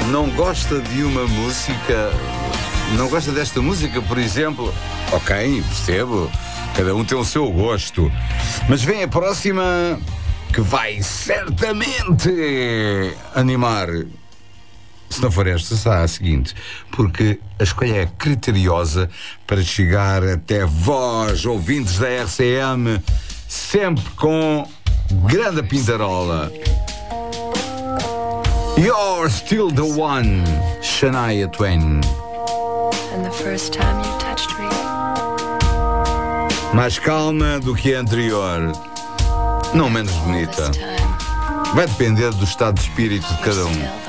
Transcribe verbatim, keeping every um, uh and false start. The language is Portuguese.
não gosta de uma música, não gosta desta música, por exemplo, ok, percebo, cada um tem o seu gosto, mas vem a próxima que vai certamente animar. Se não for esta, será a seguinte, porque a escolha é criteriosa para chegar até vós, ouvintes da R C M, sempre com grande pintarola. You're Still the One, Shania Twain. And the first time you touched me. Mais calma do que a anterior, não menos bonita. Vai depender do estado de espírito de cada um.